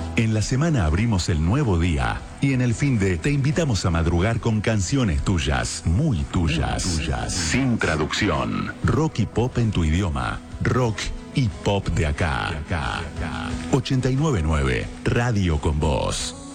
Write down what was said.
En la semana abrimos el nuevo día y en el finde te invitamos a madrugar con canciones tuyas, muy tuyas, sin traducción. Rock y pop en tu idioma. Rock y pop de acá. 899 Radio con Vos.